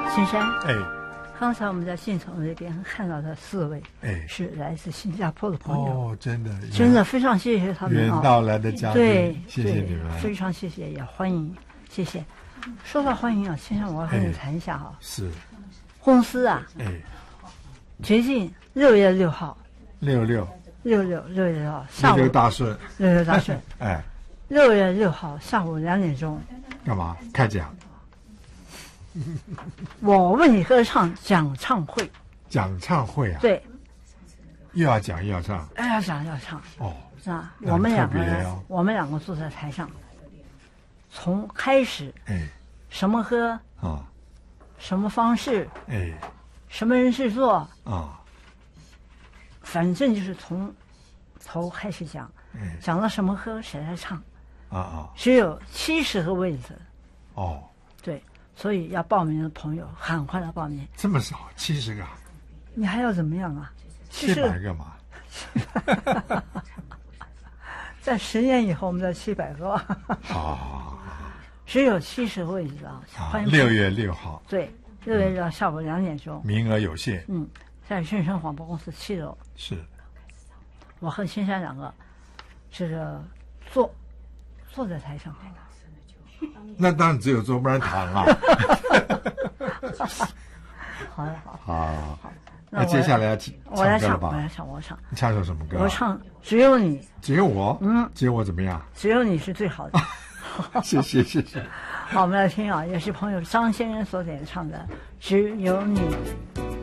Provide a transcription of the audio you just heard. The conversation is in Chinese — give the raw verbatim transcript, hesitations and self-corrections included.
青山， 哎， 刚才我们在信城那边看到的四位， 哎， 是来自新加坡的朋友， 哦，真的， 真的非常谢谢他们啊！ 远道来的嘉宾， 对， 谢谢你们， 非常谢谢，也欢迎，谢谢。说到欢迎啊，先生，我要和你谈一下啊， 是， 公司啊， 哎， 决定六月六号， 六六六六六月六号下午六六大顺， 六六大顺， 哎， 六月六号下午两点钟， 干嘛开讲？ 我为你歌唱讲唱会， 讲唱会啊？ 对， 又要讲又要唱， 哎，要讲要唱哦， 是吧？ 那很我们两个特别人， 哦我们两个坐在台上，从开始哎， 什么歌， 啊， 什么方式， 哎， 什么人制作， 啊， 反正就是从头开始讲， 哎， 讲到什么歌谁来唱， 啊啊， 只有七十个位子， 哦， 对，所以要报名的朋友赶快来报名。 这么少，七十个， 你还要怎么样啊？ 七百个嘛？ 在十年以后，我们在七百个， 啊， 只有七十个位置啊！欢迎六月六号， 对，六月六号下午两点钟， 名额有限， 嗯，在顺生广播公司七楼， 是， 我和青山两个这个坐坐在台上。 那当然只有做，不然躺啊。 好的，好， 好， 那那接下来要我来唱， 唱歌了吧？ 我来唱，我唱， 你唱首什么歌？ 我唱只有你， 只有我， 嗯， 只有我怎么样？ 只有你是最好的。 谢谢谢谢。 好，我们来听啊，也是朋友张先生所演唱的《只有你》。